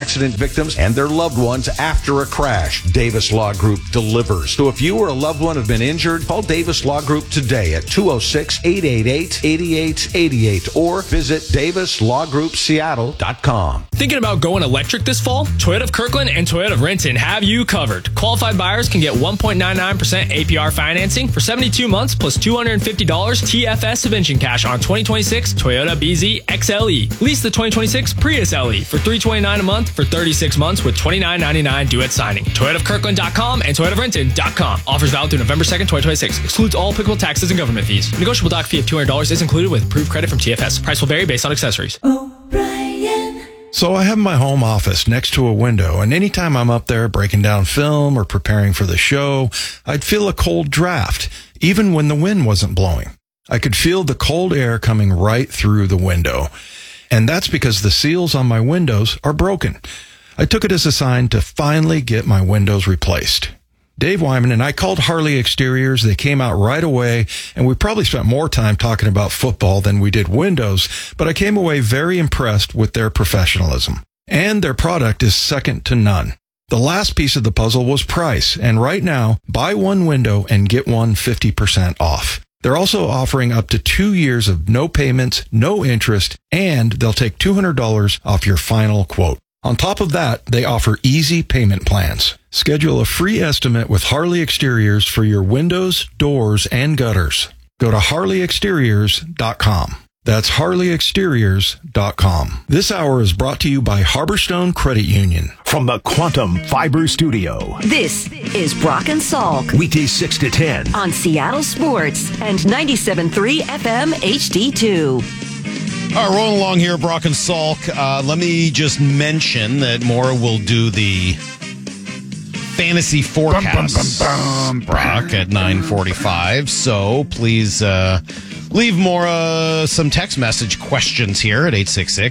accident victims and their loved ones after a crash. Davis Law Group delivers. So if you or a loved one have been injured, call Davis Law Group today at 206-888-8888 or visit DavisLawGroupSeattle.com. Thinking about going electric this fall? Toyota of Kirkland and Toyota of Renton have you covered. Qualified buyers can get 1.99% APR financing for 72 months plus $250 TFS subvention cash on 2026 Toyota BZ XLE. Lease the 2026 Prius LE for $329 a month for 36 months with $29.99 due at signing. ToyotaofKirkland.com and ToyotaofRenton.com. Offers valid through November 2nd, 2026. Excludes all applicable taxes and government fees. Negotiable doc fee of $200 is included with approved credit from TFS. Price will vary based on accessories. So I have my home office next to a window, and anytime I'm up there breaking down film or preparing for the show, I'd feel a cold draft, even when the wind wasn't blowing. I could feel the cold air coming right through the window. And that's because the seals on my windows are broken. I took it as a sign to finally get my windows replaced. Dave Wyman and I called Harley Exteriors. They came out right away, and we probably spent more time talking about football than we did windows, but I came away very impressed with their professionalism. And their product is second to none. The last piece of the puzzle was price, and right now, buy one window and get one 50% off. They're also offering up to 2 years of no payments, no interest, and they'll take $200 off your final quote. On top of that, they offer easy payment plans. Schedule a free estimate with Harley Exteriors for your windows, doors, and gutters. Go to HarleyExteriors.com. That's HarleyExteriors.com. This hour is brought to you by Harborstone Credit Union. From the Quantum Fiber Studio. This is Brock and Salk. Weekdays 6 to 10. On Seattle Sports and 97.3 FM HD2. All right, rolling along here, Brock and Salk. Let me just mention that Maura will do the fantasy forecast, Brock, at 9:45. So please leave Maura some text message questions here at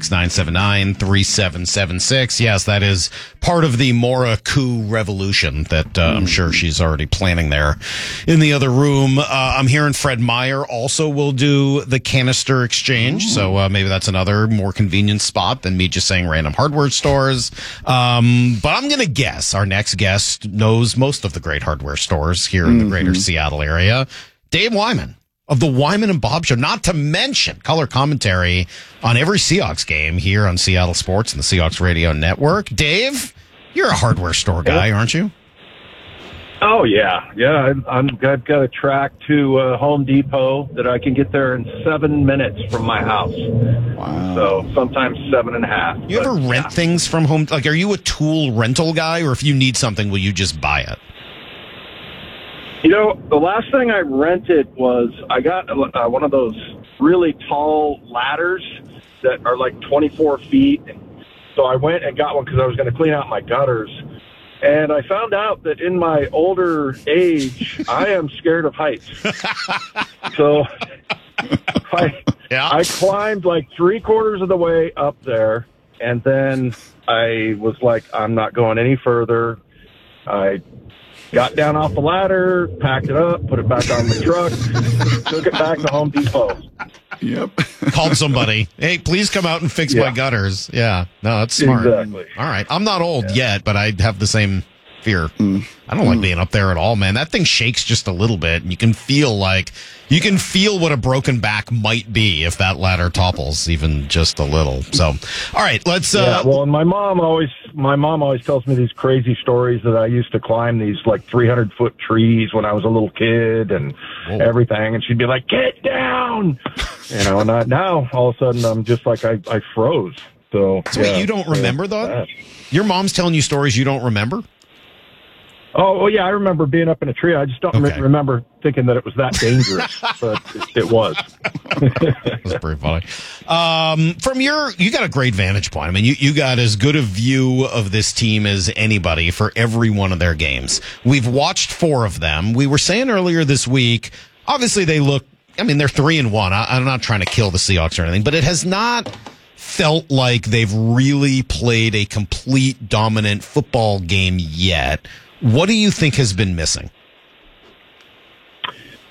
866-979-3776. Yes, that is part of the Maura coup revolution that I'm sure she's already planning there in the other room. I'm hearing Fred Meyer also will do the canister exchange. So maybe that's another more convenient spot than me just saying random hardware stores. But I'm going to guess our next guest knows most of the great hardware stores here in the greater Seattle area. Dave Wyman of the Wyman and Bob Show, not to mention color commentary on every Seahawks game here on Seattle Sports and the Seahawks Radio Network. Dave, you're a hardware store guy, aren't you? Oh, yeah. Yeah, I've got a track to Home Depot that I can get there in 7 minutes from my house. Wow. So sometimes 7.5. You ever rent things from home? Like, are you a tool rental guy, or if you need something, will you just buy it? You know, the last thing I rented was I got one of those really tall ladders that are like 24 feet. So I went and got one because I was going to clean out my gutters. And I found out that in my older age, I am scared of heights. So I climbed like 3/4 of the way up there. And then I was like, I'm not going any further. I got down off the ladder, packed it up, put it back on the truck, took it back to Home Depot. Yep. Called somebody. Hey, please come out and fix my gutters. Yeah. No, that's smart. Exactly. All right. I'm not old yet, but I have the same fear. I don't like being up there at all, man. That thing shakes just a little bit, and you can feel what a broken back might be if that ladder topples even just a little. So, all right, let's. Well, and my mom always tells me these crazy stories that I used to climb these like 300-foot trees when I was a little kid and everything, and she'd be like, "Get down," and now all of a sudden I'm just like I froze. So wait, you don't remember though? Your mom's telling you stories you don't remember? Oh, well, yeah, I remember being up in a tree. I just don't remember thinking that it was that dangerous, but it was. That's pretty funny. You got a great vantage point. I mean, you got as good a view of this team as anybody for every one of their games. We've watched 4 of them. We were saying earlier this week, obviously they're 3-1. I'm not trying to kill the Seahawks or anything, but it has not felt like they've really played a complete dominant football game yet. What do you think has been missing?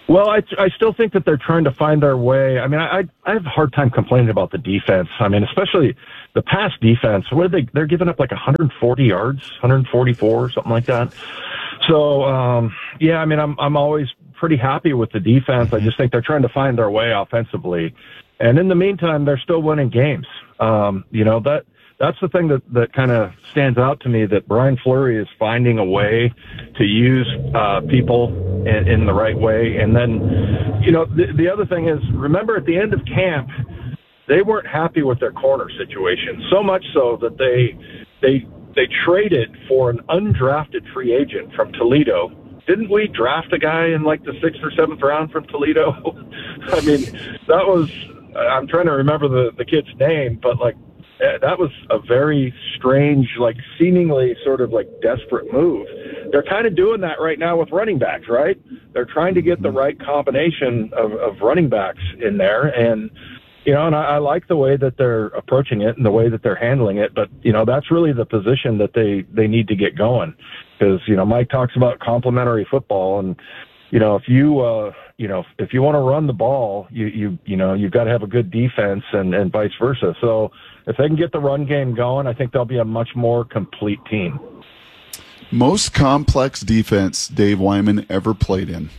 Well, I still think that they're trying to find their way. I mean, I have a hard time complaining about the defense. I mean, especially the pass defense. They're giving up like 140 yards, 144, something like that. So, yeah, I mean, I'm always pretty happy with the defense. I just think they're trying to find their way offensively. And in the meantime, they're still winning games. That's the thing that kind of stands out to me, that Brian Fleury is finding a way to use people in the right way. And then, the other thing is, remember at the end of camp, they weren't happy with their corner situation, so much so that they traded for an undrafted free agent from Toledo. Didn't we draft a guy in like the 6th or 7th round from Toledo? I mean, that was, I'm trying to remember the kid's name, but like, that was a very strange, like seemingly sort of like desperate move. They're kind of doing that right now with running backs, right? They're trying to get the right combination of running backs in there. And, and I like the way that they're approaching it and the way that they're handling it. But, that's really the position that they need to get going. Because, Mike talks about complementary football, and, if you want to run the ball, you've got to have a good defense and vice versa. So if they can get the run game going, I think they'll be a much more complete team. Most complex defense Dave Wyman ever played in?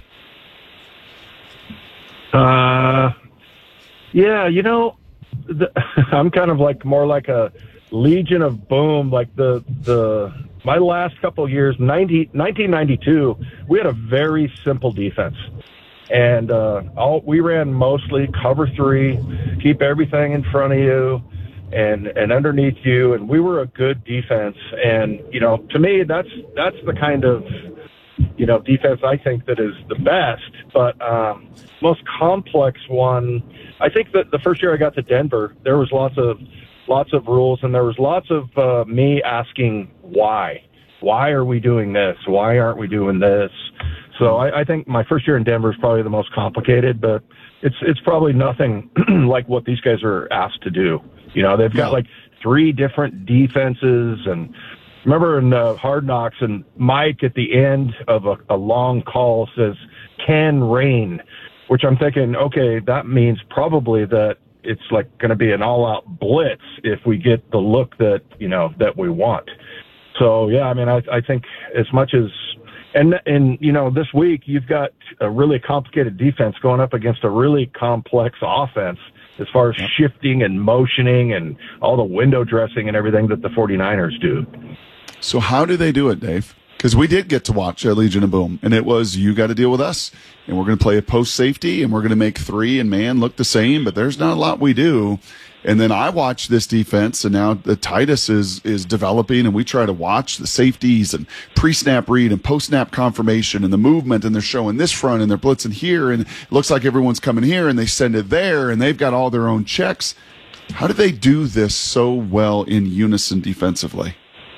Yeah, I'm kind of like more like a Legion of Boom, like my last couple of years, 1992, we had a very simple defense. And we ran mostly cover 3, keep everything in front of you and underneath you, and we were a good defense. And, to me, that's the kind of, defense I think that is the best. But most complex one, I think that the first year I got to Denver, there was lots of rules, and there was lots of me asking why. Why are we doing this? Why aren't we doing this? So I think my first year in Denver is probably the most complicated, but it's probably nothing like what these guys are asked to do. They've got like 3 different defenses, and remember in Hard Knocks, and Mike at the end of a long call says, "Can rain," which I'm thinking, okay, that means probably that it's like going to be an all-out blitz if we get the look that we want. So yeah, I mean, I think as much as and this week you've got a really complicated defense going up against a really complex offense as far as shifting and motioning and all the window dressing and everything that the 49ers do. So how do they do it, Dave? Because we did get to watch Legion of Boom, and it was, you got to deal with us, and we're going to play a post safety, and we're going to make 3 and man look the same, but there's not a lot we do. And then I watch this defense, and now the Titus is developing, and we try to watch the safeties and pre-snap read and post-snap confirmation and the movement, and they're showing this front, and they're blitzing here, and it looks like everyone's coming here, and they send it there, and they've got all their own checks. How do they do this so well in unison defensively?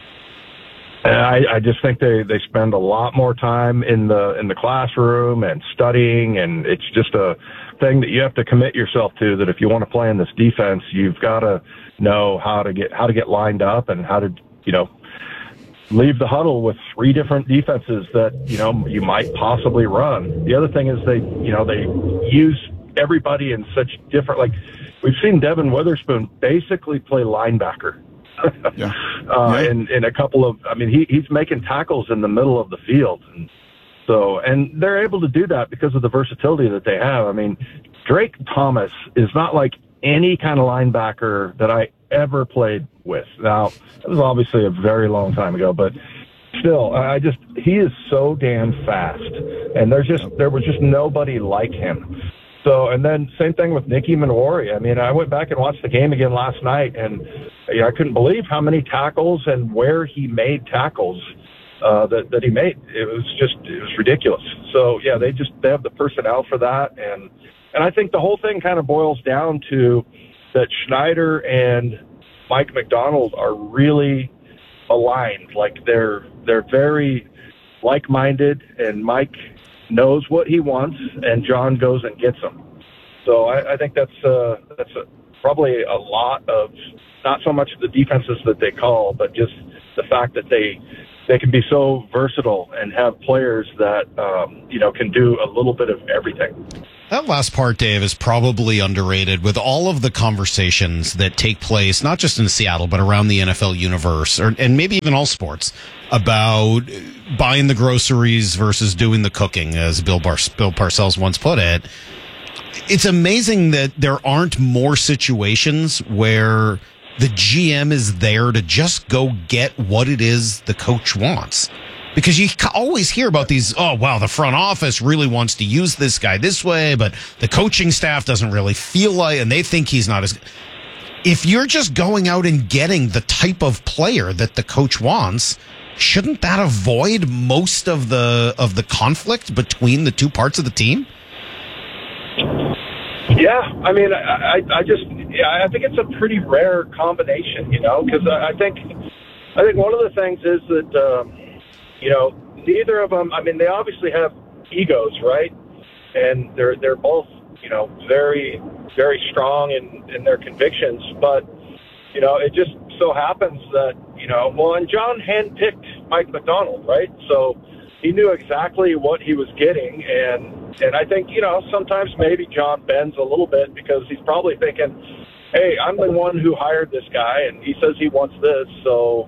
I just think they spend a lot more time in the classroom and studying, and it's just a thing that you have to commit yourself to, that if you want to play in this defense, you've got to know how to get lined up and how to leave the huddle with 3 different defenses that you might possibly run. The other thing is they use everybody in such different, like we've seen Devin Witherspoon basically play linebacker. In a couple of, he's making tackles in the middle of the field. And they're able to do that because of the versatility that they have. I mean, Drake Thomas is not like any kind of linebacker that I ever played with. Now, it was obviously a very long time ago, but still, he is so damn fast. And there was just nobody like him. So, and then same thing with Nicky Manwari. I mean, I went back and watched the game again last night, and I couldn't believe how many tackles and where he made tackles that he made. It was ridiculous. So, yeah, they have the personnel for that, and I think the whole thing kind of boils down to that Schneider and Mike McDonald are really aligned. Like they're very like-minded, and Mike knows what he wants, and John goes and gets him. So I think that's probably a lot of, not so much the defenses that they call, but just the fact that they they can be so versatile and have players that, can do a little bit of everything. That last part, Dave, is probably underrated with all of the conversations that take place, not just in Seattle, but around the NFL universe, and maybe even all sports, about buying the groceries versus doing the cooking, as Bill Parcells once put it. It's amazing that there aren't more situations where the GM is there to just go get what it is the coach wants. Because you always hear about these, the front office really wants to use this guy this way, but the coaching staff doesn't really feel like, and they think he's not as... If you're just going out and getting the type of player that the coach wants, shouldn't that avoid most of the conflict between the two parts of the team? Yeah, I mean, I think it's a pretty rare combination, because I think one of the things is that, neither of them, I mean, they obviously have egos, right? And they're both, very, very strong in their convictions, but, it just so happens that, and John handpicked Mike McDonald, right? So he knew exactly what he was getting, and I think, sometimes maybe John bends a little bit because he's probably thinking, hey, I'm the one who hired this guy, and he says he wants this, so,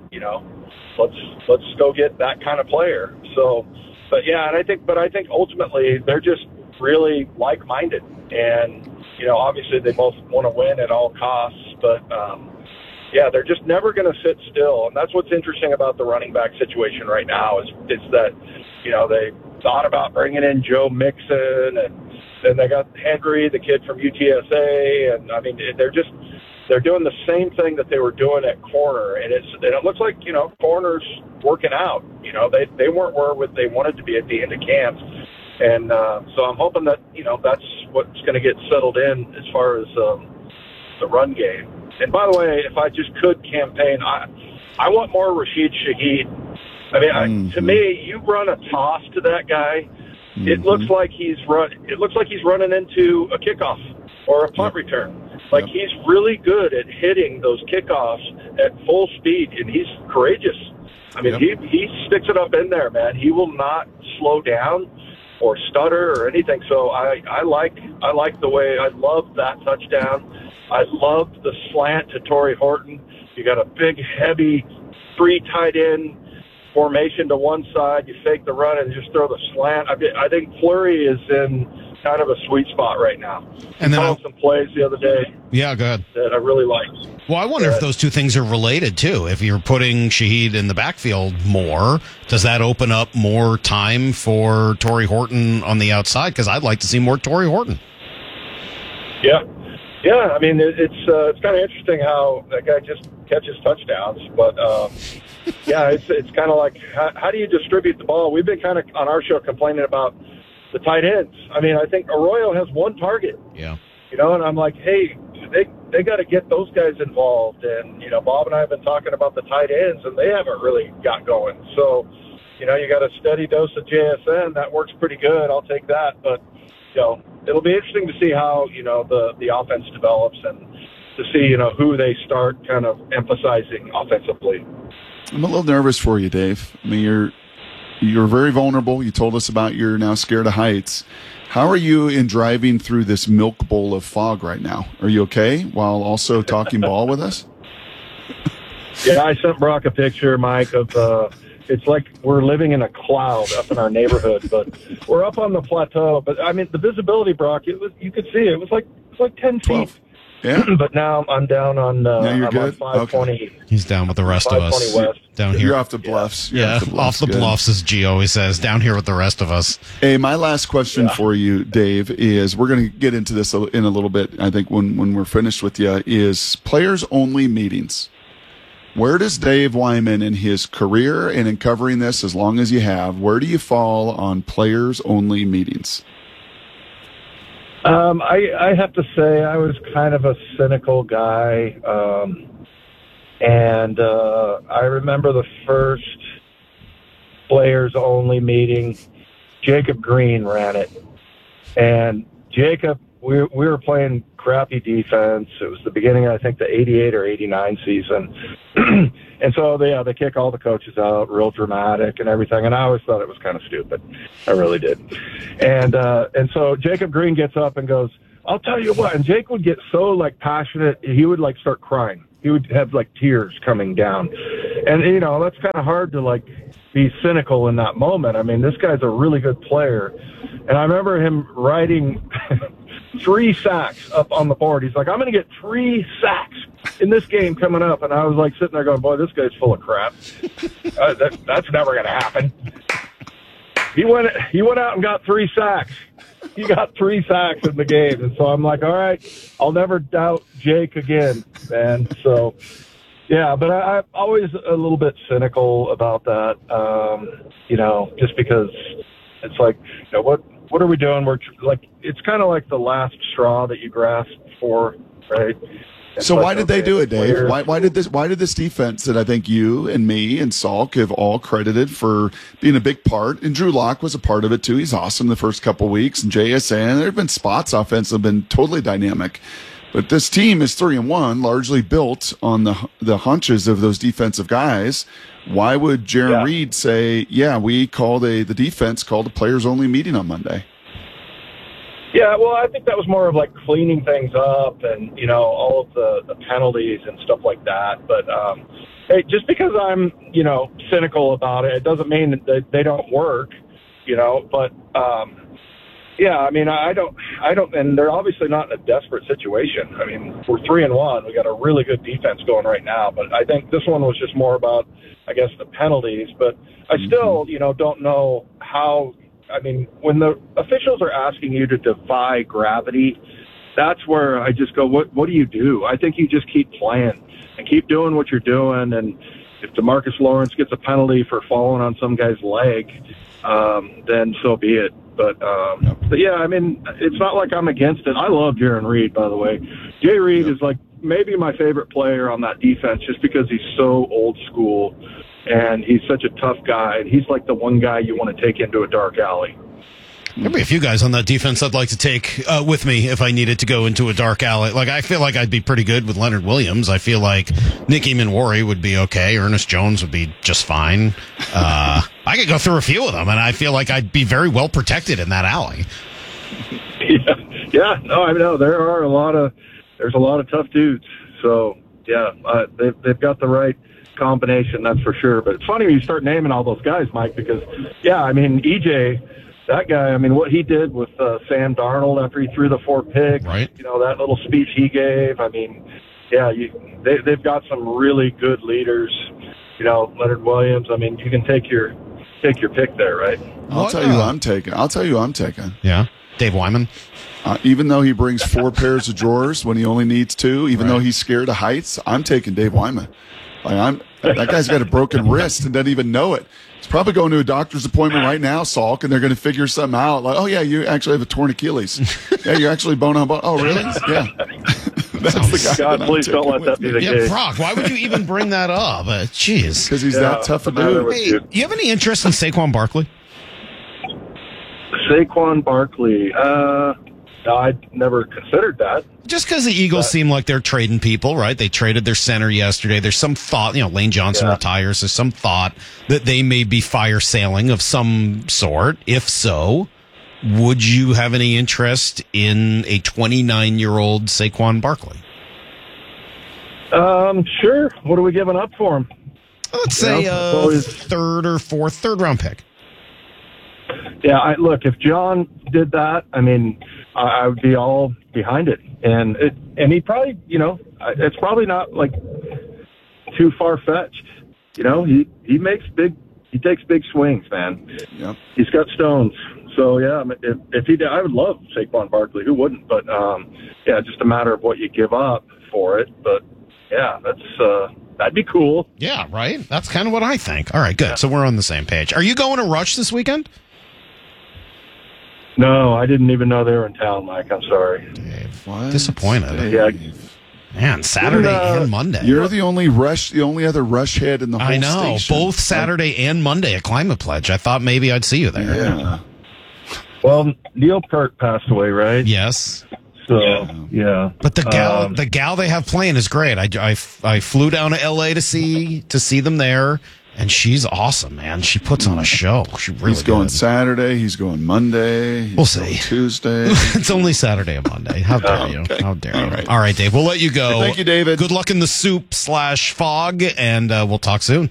let's go get that kind of player. So, but yeah, and I think ultimately they're just really like-minded, and, obviously they both want to win at all costs, but, they're just never going to sit still. And that's what's interesting about the running back situation right now is that, they thought about bringing in Joe Mixon, and then they got Henry, the kid from UTSA. And I mean, they're doing the same thing that they were doing at corner. And it looks like, corner's working out. They weren't where they wanted to be at the end of camp. And so I'm hoping that, that's what's going to get settled in as far as the run game. And by the way, if I just could campaign, I want more Rashid Shaheed. I mean, to me, you run a toss to that guy, it looks like he's running into a kickoff or a punt return. Like he's really good at hitting those kickoffs at full speed, and he's courageous. I mean, he sticks it up in there, man. He will not slow down or stutter or anything. So I like the way, I love that touchdown. I love the slant to Torrey Horton. You got a big, heavy, 3 tight end formation to one side. You fake the run and just throw the slant. I think Fleury is in kind of a sweet spot right now. And then some plays the other day. Yeah, go ahead. That I really like. Well, I wonder if those two things are related too. If you're putting Shaheed in the backfield more, does that open up more time for Torrey Horton on the outside? Because I'd like to see more Torrey Horton. Yeah. Yeah, I mean, it's kind of interesting how that guy just catches touchdowns. But, it's kind of like, how do you distribute the ball? We've been kind of, on our show, complaining about the tight ends. I mean, I think Arroyo has one target. Yeah. And I'm like, hey, they got to get those guys involved. And, Bob and I have been talking about the tight ends, and they haven't really got going. So, you got a steady dose of JSN. That works pretty good. I'll take that. But, it'll be interesting to see how, the offense develops and to see, who they start kind of emphasizing offensively. I'm a little nervous for you, Dave. I mean, you're very vulnerable. You told us about you're now scared of heights. How are you in driving through this milk bowl of fog right now? Are you okay while also talking ball with us? Yeah, I sent Brock a picture, Mike, of it's like we're living in a cloud up in our neighborhood, but we're up on the plateau. But I mean, the visibility, Brock, you could see it. It was like 10 feet. 12. Yeah. But now I'm down on. Now you're good? 520. Okay. He's down with the rest of us. West. Down here. You're off the bluffs. Yeah, off the bluffs, as G always says. Down here with the rest of us. Hey, my last question for you, Dave, is we're going to get into this in a little bit. I think when we're finished with you, is players only meetings. Where does Dave Wyman in his career and in covering this, as long as you have, where do you fall on players only meetings? I have to say I was kind of a cynical guy. And I remember the first players only meeting, Jacob Green ran it. And Jacob we were playing crappy defense. It was the beginning of, I think, the 88 or 89 season. And so they kick all the coaches out, real dramatic and everything. And I always thought it was kind of stupid. I really did. And so Jacob Green gets up and goes, I'll tell you what. And Jake would get so like passionate, he would like start crying. He would have like tears coming down. And, you know, that's kind of hard to like be cynical in that moment. I mean, this guy's a really good player. And I remember him writing 3 sacks up on the board. He's like, I'm going to get 3 sacks in this game coming up. And I was like sitting there going, boy, this guy's full of crap. That's never going to happen. He went out and got 3 sacks. He got 3 sacks in the game. And so I'm like, all right, I'll never doubt Jake again, man. So, yeah, but I'm always a little bit cynical about that, you know, just because it's like, you know, what are we doing? We're like, it's kind of like the last straw that you grasp for, right? It's so like, why did they do it, Dave? Why did this defense that I think you and me and Salk have all credited for being a big part, and Drew Lock was a part of it too. He's awesome the first couple of weeks, and JSN. There have been spots offensive been totally dynamic, but this team is 3-1, largely built on the hunches of those defensive guys. Why would Jaron Reed say, "Yeah, we called the defense called a players only meeting on Monday"? Yeah, well, I think that was more of like cleaning things up and, you know, all of the penalties and stuff like that. But hey, just because I'm, you know, cynical about it, it doesn't mean that they don't work, you know. But yeah, I mean, I don't, and they're obviously not in a desperate situation. I mean, we're 3-1. We got a really good defense going right now. But I think this one was just more about, I guess, the penalties. But I still, you know, don't know how. I mean, when the officials are asking you to defy gravity, that's where I just go, what do you do? I think you just keep playing and keep doing what you're doing. And if DeMarcus Lawrence gets a penalty for falling on some guy's leg, then so be it. But yeah, I mean, it's not like I'm against it. I love Jaron Reed, by the way. Jay Reed is like maybe my favorite player on that defense just because he's so old school. And he's such a tough guy. And he's like the one guy you want to take into a dark alley. There'd be a few guys on that defense I'd like to take with me if I needed to go into a dark alley. Like, I feel like I'd be pretty good with Leonard Williams. I feel like Nicky Manwari would be okay. Ernest Jones would be just fine. I could go through a few of them, and I feel like I'd be very well protected in that alley. Yeah. No, I know there's a lot of tough dudes. So yeah, they've got the right combination, that's for sure. But it's funny when you start naming all those guys, Mike, because yeah, I mean, EJ, that guy, I mean, what he did with Sam Darnold after he threw the 4 picks, right? You know, that little speech he gave. I mean, yeah, they've got some really good leaders. You know, Leonard Williams. I mean, you can take your pick there, right? I'll tell you who I'm taking. Yeah, Dave Wyman. Even though he brings 4 pairs of drawers when he only needs 2, even though he's scared of heights, I'm taking Dave Wyman. Like that guy's got a broken wrist and doesn't even know it. He's probably going to a doctor's appointment right now, Salk, and they're going to figure something out. Like, oh yeah, you actually have a torn Achilles. Yeah, you're actually bone on bone. Oh really? Yeah. That's the guy. God, please don't let that be the case. Brock, why would you even bring that up? Jeez. Because he's that tough a dude. Hey, do you have any interest in Saquon Barkley? Saquon Barkley. No, I'd never considered that. Just because the Eagles seem like they're trading people, right? They traded their center yesterday. There's some thought, you know, Lane Johnson retires. There's some thought that they may be fire sailing of some sort. If so, would you have any interest in a 29-year-old Saquon Barkley? Sure. What are we giving up for him? Let's say third or fourth, third-round pick. Yeah, look, if John did that, I mean, I would be all behind it. And he probably, you know, it's probably not like too far-fetched. You know, he takes big swings, man. Yep. He's got stones. So yeah, if he did, I would love Saquon Barkley. Who wouldn't? But yeah, just a matter of what you give up for it. But yeah, that'd be cool. Yeah, right. That's kind of what I think. All right, good. Yeah. So we're on the same page. Are you going to Rush this weekend? No, I didn't even know they were in town, Mike. I'm sorry. Dave, what? Disappointed. Dave. Yeah. Man, Saturday and Monday. You're the only other Rush head in the whole station. I know, both Saturday and Monday at Climate Pledge. I thought maybe I'd see you there. Yeah. Well, Neil Peart passed away, right? Yes. So yeah. But the gal they have playing is great. I flew down to LA to see them there. And she's awesome, man. She puts on a show. She really He's going good. Saturday. He's going Monday. We'll see. Tuesday. It's only Saturday and Monday. How dare you? Okay. How dare you? Right. All right, Dave. We'll let you go. Thank you, David. Good luck in the soup/fog, and we'll talk soon.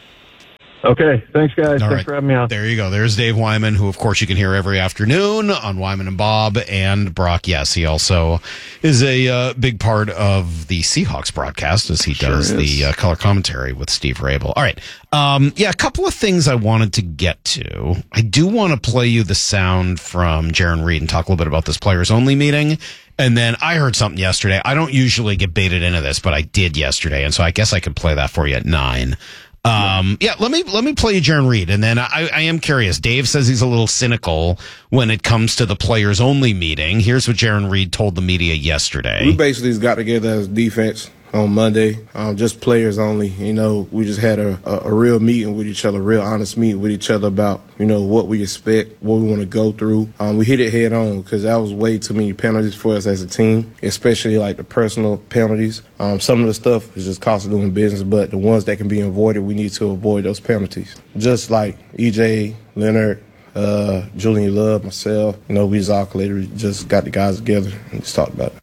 Okay. Thanks, guys. All Thanks right. for having me on. There you go. There's Dave Wyman, who, of course, you can hear every afternoon on Wyman and Bob. And Brock, yes, he also is a big part of the Seahawks broadcast as he does the color commentary with Steve Rabel. All right. A couple of things I wanted to get to. I do want to play you the sound from Jaron Reed and talk a little bit about this players-only meeting. And then I heard something yesterday. I don't usually get baited into this, but I did yesterday. And so I guess I could play that for you at 9. Let me play you Jaron Reed, and then I am curious. Dave says he's a little cynical when it comes to the players only meeting. Here's what Jaron Reed told the media yesterday. We basically just got together as defense on Monday, just players only. We just had a real meeting with each other, real honest meeting with each other about, what we expect, what we want to go through. We hit it head on because that was way too many penalties for us as a team, especially like the personal penalties. Some of the stuff is just cost of doing business, but the ones that can be avoided, we need to avoid those penalties. Just like EJ, Leonard, Julian Love, myself, we just all collectively just got the guys together and just talked about it.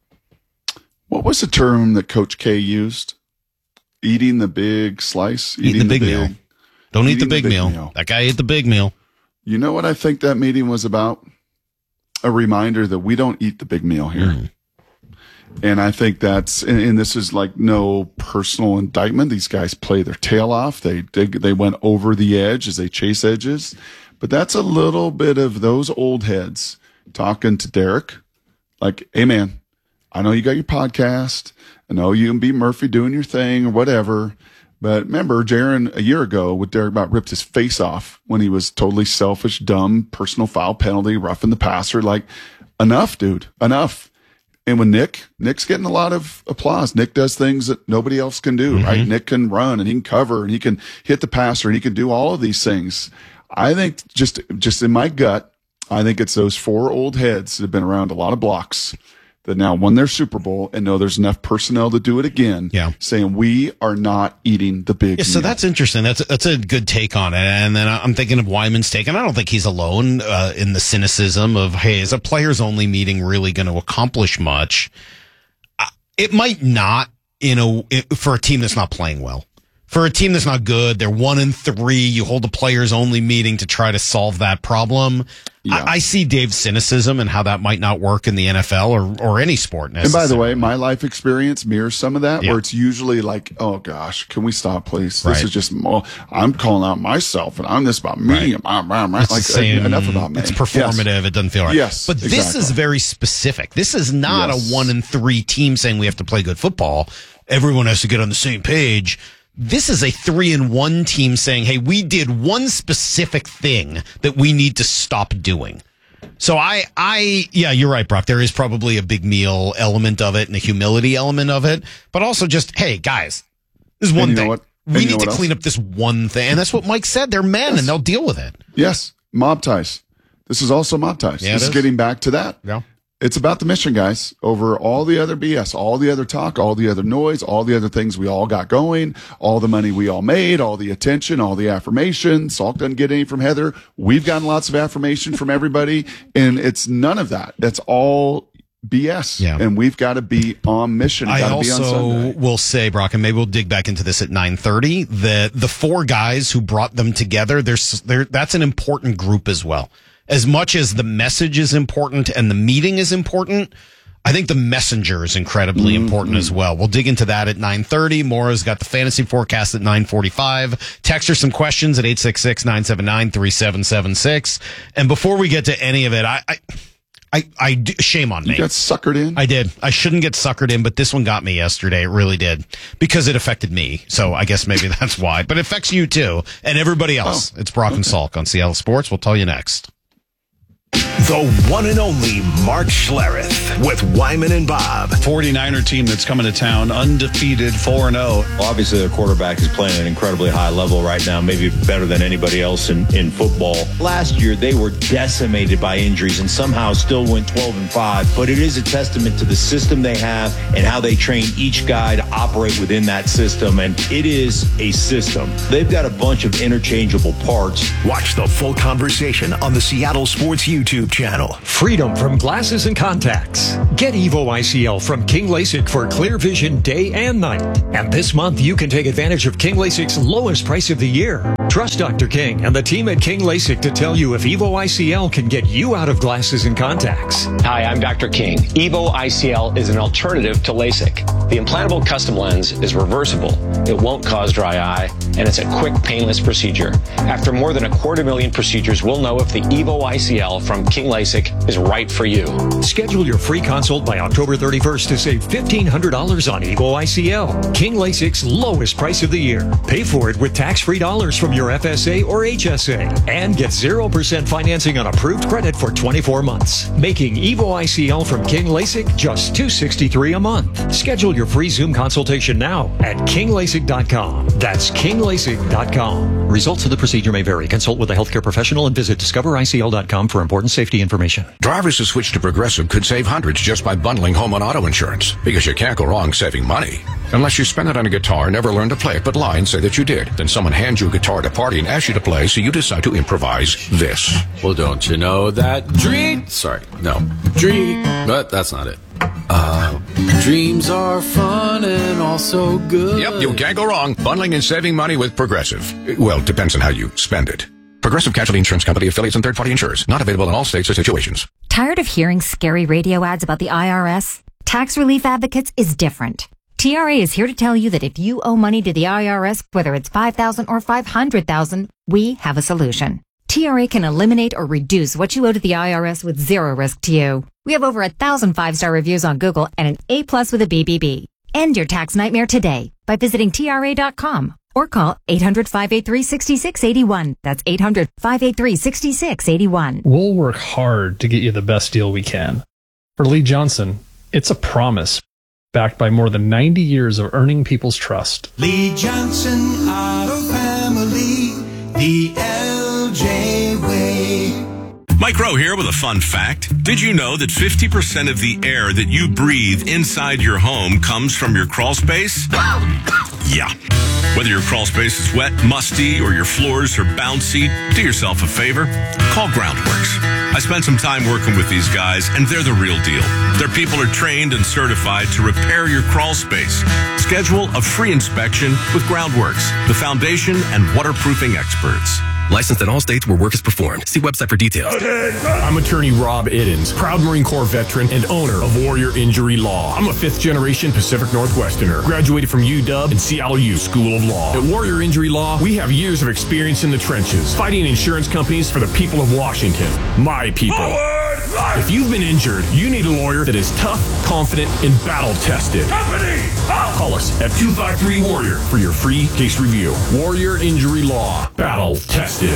What was the term that Coach K used? Eating the big slice? Eating the big meal. Don't eat the big meal. That guy ate the big meal. You know what I think that meeting was about? A reminder that we don't eat the big meal here. And I think that's, and this is like no personal indictment. These guys play their tail off. They went over the edge as they chase edges. But that's a little bit of those old heads talking to Derek like, hey, man, I know you got your podcast. I know you and B. Murphy doing your thing or whatever. But remember, Jaron, a year ago, with Derek about ripped his face off when he was totally selfish, dumb, personal foul penalty, roughing the passer. Like, enough, dude, enough. And when Nick's getting a lot of applause. Nick does things that nobody else can do, right? Nick can run and he can cover and he can hit the passer and he can do all of these things. I think just in my gut, I think it's those four old heads that have been around a lot of blocks that now won their Super Bowl and know there's enough personnel to do it again. Yeah. Saying we are not eating the big meal. So that's interesting. That's a good take on it. And then I'm thinking of Wyman's take, and I don't think he's alone in the cynicism of, hey, is a players only meeting really going to accomplish much? It might not for a team that's not playing well. For a team that's not good, they're 1-3. You hold a players only meeting to try to solve that problem. Yeah. I see Dave's cynicism and how that might not work in the NFL or any sport necessarily. And by the way, my life experience mirrors some of that, where it's usually like, oh gosh, can we stop, please? This is just, I'm calling out myself and I'm this about me. It's like, enough about me. It's performative. Yes. It doesn't feel right. Yes, but this is very specific. This is not a 1-3 team saying we have to play good football. Everyone has to get on the same page. This is a 3-1 team saying, hey, we did one specific thing that we need to stop doing. So yeah, you're right, Brock. There is probably a big meal element of it and a humility element of it, but also just, hey, guys, this is one thing. We need to clean up this one thing. And that's what Mike said. They're men and they'll deal with it. Yes. Mob ties. This is also mob ties. Yeah, this is getting back to that. Yeah. It's about the mission, guys, over all the other BS, all the other talk, all the other noise, all the other things we all got going, all the money we all made, all the attention, all the affirmation. Salk doesn't get any from Heather. We've gotten lots of affirmation from everybody, and it's none of that. That's all BS. Yeah. And we've got to be on mission. I also will say, Brock, and maybe we'll dig back into this at 9:30, that the four guys who brought them together, that's an important group as well. As much as the message is important and the meeting is important, I think the messenger is incredibly important as well. We'll dig into that at 9:30. Maura's got the fantasy forecast at 9:45. Text her some questions at 866-979-3776. And before we get to any of it, I shame on me. You got suckered in? I did. I shouldn't get suckered in, but this one got me yesterday. It really did. Because it affected me. So I guess maybe that's why. But it affects you too. And everybody else. It's Brock and Salk on Seattle Sports. We'll tell you next. The one and only Mark Schlereth with Wyman and Bob. 49er team that's coming to town, undefeated, 4-0. Obviously, their quarterback is playing at an incredibly high level right now, maybe better than anybody else in football. Last year, they were decimated by injuries and somehow still went 12-5. But it is a testament to the system they have and how they train each guy to operate within that system. And it is a system. They've got a bunch of interchangeable parts. Watch the full conversation on the Seattle Sports YouTube channel. Freedom from glasses and contacts. Get Evo ICL from King LASIK for clear vision day and night. And this month, you can take advantage of King LASIK's lowest price of the year. Trust Dr. King and the team at King LASIK to tell you if Evo ICL can get you out of glasses and contacts. Hi, I'm Dr. King. Evo ICL is an alternative to LASIK. The implantable custom lens is reversible. It won't cause dry eye, and it's a quick, painless procedure. After more than 250,000 procedures, we'll know if the Evo ICL from King LASIK is right for you. Schedule your free consult by October 31st to save $1,500 on Evo ICL. King LASIK's lowest price of the year. Pay for it with tax-free dollars from your FSA or HSA. And get 0% financing on approved credit for 24 months. Making Evo ICL from King LASIK just $263 a month. Schedule your free Zoom consultation now at kinglasik.com. That's kinglasik.com. Results of the procedure may vary. Consult with a healthcare professional and visit discovericl.com for important safety information. Drivers who switch to Progressive could save hundreds just by bundling home and auto insurance, because you can't go wrong saving money. Unless you spend it on a guitar, never learn to play it, but lie and say that you did. Then someone hands you a guitar at a party and asks you to play, so you decide to improvise this. Well, don't you know that but that's not it. Dreams are fun and also good. Yep, you can't go wrong bundling and saving money with Progressive. Well, depends on how you spend it. Progressive Casualty Insurance Company, affiliates, and third-party insurers. Not available in all states or situations. Tired of hearing scary radio ads about the IRS? Tax Relief Advocates is different. TRA is here to tell you that if you owe money to the IRS, whether it's $5,000 or $500,000, we have a solution. TRA can eliminate or reduce what you owe to the IRS with zero risk to you. We have over 1,000 5-star reviews on Google and an A+ with a BBB. End your tax nightmare today by visiting TRA.com or call 800-583-6681. That's 800-583-6681. We'll work hard to get you the best deal we can. For Lee Johnson, it's a promise, backed by more than 90 years of earning people's trust. Lee Johnson Auto Family, the LJ way. Mike Rowe here with a fun fact. Did you know that 50% of the air that you breathe inside your home comes from your crawl space? Yeah. Whether your crawl space is wet, musty, or your floors are bouncy, do yourself a favor. Call Groundworks. I spent some time working with these guys, and they're the real deal. Their people are trained and certified to repair your crawl space. Schedule a free inspection with Groundworks, the foundation and waterproofing experts. Licensed in all states where work is performed. See website for details. I'm attorney Rob Iddens, proud Marine Corps veteran and owner of Warrior Injury Law. I'm a 5th-generation Pacific Northwesterner. Graduated from UW and CLU School of Law. At Warrior Injury Law, we have years of experience in the trenches, fighting insurance companies for the people of Washington. My people. If you've been injured, you need a lawyer that is tough, confident, and battle-tested. Call us at 253-WARRIOR for your free case review. Warrior Injury Law. Battle-tested.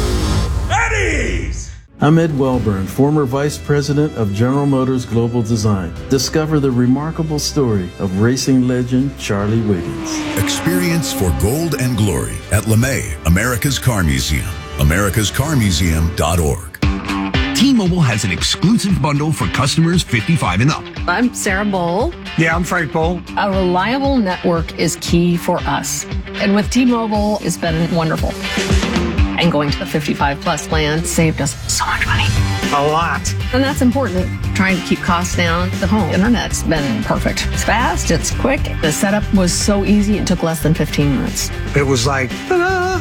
Eddie's! I'm Ed Welburn, former Vice President of General Motors Global Design. Discover the remarkable story of racing legend Charlie Wiggins. Experience for gold and glory at LeMay, America's Car Museum. americascarmuseum.org. T-Mobile has an exclusive bundle for customers 55 and up. I'm Sarah Bowl. Yeah, I'm Frank Bowl. A reliable network is key for us. And with T-Mobile, it's been wonderful. And going to the 55 plus plan saved us so much money. A lot. And that's important. Trying to keep costs down. The home internet's been perfect. It's fast, it's quick. The setup was so easy, it took less than 15 minutes. It was like, ta-da!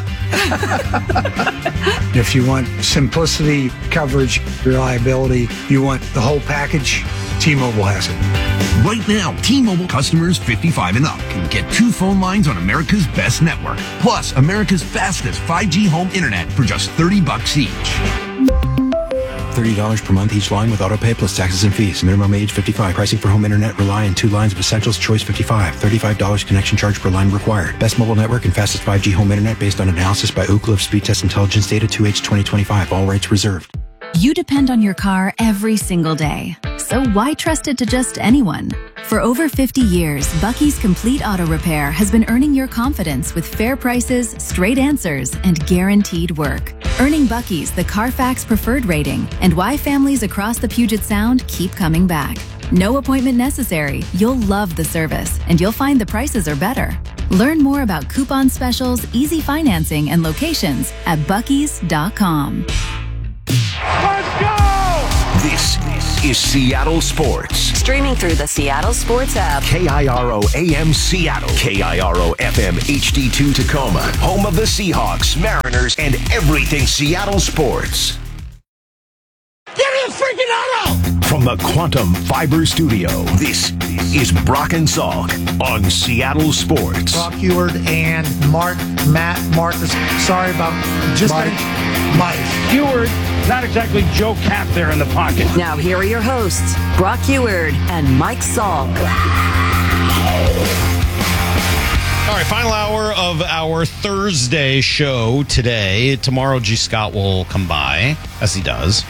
If you want simplicity, coverage, reliability, you want the whole package, T-Mobile has it. Right now, T-Mobile customers 55 and up can get 2 phone lines on America's best network, plus America's fastest 5G home internet for just $30 each. $30 per month each line with autopay plus taxes and fees. Minimum age 55. Pricing for home internet rely on 2 lines of essentials. Choice 55. $35 connection charge per line required. Best mobile network and fastest 5G home internet based on analysis by Ookla of Speed Test Intelligence Data 2H 2025. All rights reserved. You depend on your car every single day. So why trust it to just anyone? For over 50 years, Bucky's Complete Auto Repair has been earning your confidence with fair prices, straight answers, and guaranteed work. Earning Bucky's the Carfax Preferred rating and why families across the Puget Sound keep coming back. No appointment necessary. You'll love the service, and you'll find the prices are better. Learn more about coupon specials, easy financing, and locations at buckys.com. Let's go! This is Seattle Sports. Streaming through the Seattle Sports app. KIRO AM Seattle. KIRO FM HD2 Tacoma. Home of the Seahawks, Mariners, and everything Seattle sports. Give me a freaking auto! From the Quantum Fiber Studio, this is Brock and Salk on Seattle Sports. Brock Huard and Matt Marcus. Sorry about just Mike. Huard, not exactly Joe Cap there in the pocket. Now here are your hosts, Brock Huard and Mike Salk. All right, final hour of our Thursday show today. Tomorrow, G. Scott will come by, as he does.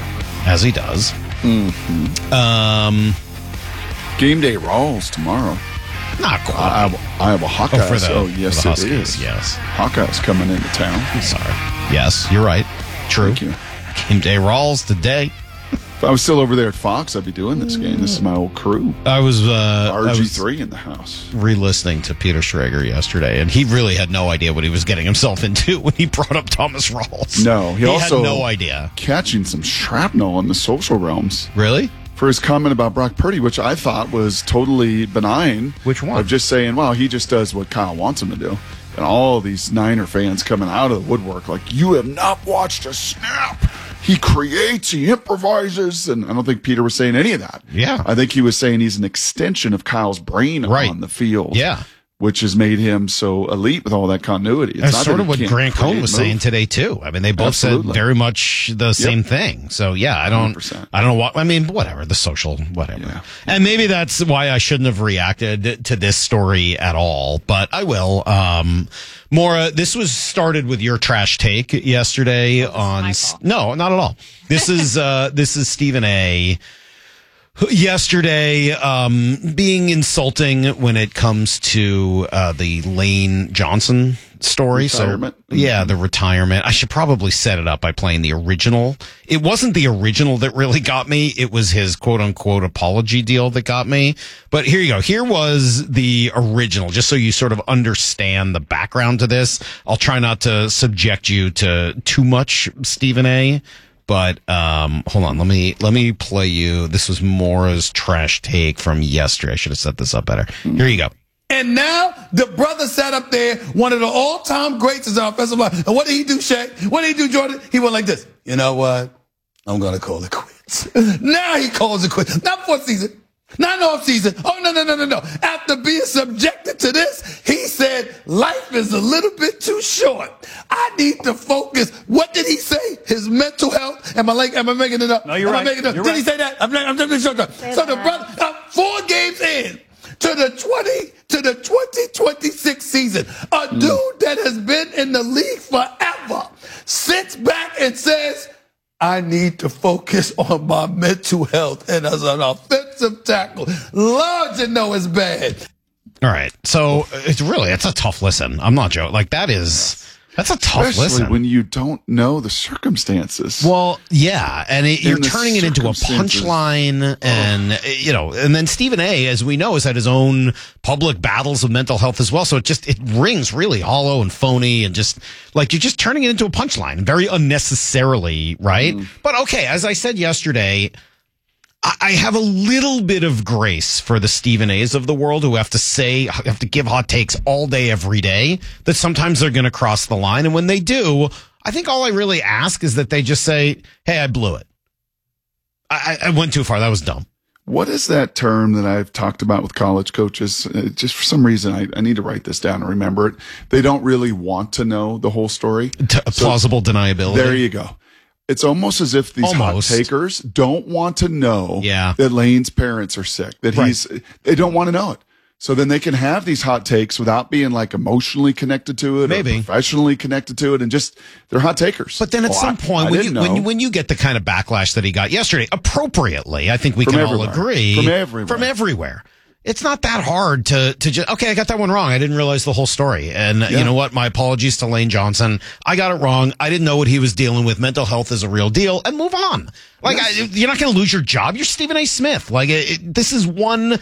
Mm-hmm. Game day rolls tomorrow. Not quite. I have a Hawkeyes. Yes, it is. Yes. Hawkeyes coming into town. I'm sorry. Yes, you're right. True. Thank you. Game day rolls today. If I was still over there at Fox, I'd be doing this game. This is my old crew. I was RG3 in the house. Re-listening to Peter Schrager yesterday, and he really had no idea what he was getting himself into when he brought up Thomas Rawls. No, he also had no idea. Catching some shrapnel in the social realms. Really? For his comment about Brock Purdy, which I thought was totally benign. Which one? Of just saying, well, he just does what Kyle wants him to do. And all these Niner fans coming out of the woodwork like, you have not watched a snap. He creates, he improvises, and I don't think Peter was saying any of that. Yeah. I think he was saying he's an extension of Kyle's brain on the field. Yeah. Which has made him so elite with all that continuity. It's That's not sort that of he what can't Grant Cohn create was move. saying today too. I mean, they both said very much the same thing. So yeah, I don't know what, I mean, whatever, the social, whatever. Yeah. And maybe that's why I shouldn't have reacted to this story at all, but I will. Maura, this was started with your trash take yesterday on, no, not at all. This is Stephen A. Yesterday, being insulting when it comes to the Lane Johnson story. Retirement. So, yeah, the retirement. I should probably set it up by playing the original. It wasn't the original that really got me. It was his quote unquote apology deal that got me. But here you go. Here was the original, just so you sort of understand the background to this. I'll try not to subject you to too much Stephen A. But hold on, let me play you. This was Maura's trash take from yesterday. I should have set this up better. Here you go. And now the brother sat up there, one of the all-time greats is our offensive line. And what did he do, Shaq? What did he do, Jordan? He went like this. You know what? I'm going to call it quits. Now he calls it quits. Not for season. Not off season. Oh, no. After being subjected to this, he said, life is a little bit too short. I need to focus. What did he say? His mental health. Am I making it up? No, you're right. Did he say that? I'm just so the brother, 4 games in to the 2026 season, a dude that has been in the league forever sits back and says, I need to focus on my mental health. And as an offensive tackle, Lord, you know it's bad. All right. So it's a tough listen. I'm not joking. Like that's a tough Especially listen. when you don't know the circumstances. Well, yeah, and you're the turning it into a circumstances. punchline, and and then Stephen A., as we know, has had his own public battles of mental health as well. So it rings really hollow and phony, and just like you're just turning it into a punchline, very unnecessarily, right? But okay, as I said yesterday, I have a little bit of grace for the Stephen A's of the world who have to give hot takes all day, every day, that sometimes they're going to cross the line. And when they do, I think all I really ask is that they just say, hey, I blew it. I went too far. That was dumb. What is that term that I've talked about with college coaches? Just for some reason, I need to write this down and remember it. They don't really want to know the whole story. Plausible deniability. There you go. It's almost as if these hot takers don't want to know Yeah. that Lane's parents are sick, that they don't want to know it. So then they can have these hot takes without being like emotionally connected to it, Maybe or professionally connected to it, and just they're hot takers. But then at some point, when you get the kind of backlash that he got yesterday, appropriately, I think we can all agree from everywhere. It's not that hard to just, okay, I got that one wrong. I didn't realize the whole story. And you know what? My apologies to Lane Johnson. I got it wrong. I didn't know what he was dealing with. Mental health is a real deal, and move on. Like, you're not going to lose your job. You're Stephen A. Smith. Like, this is one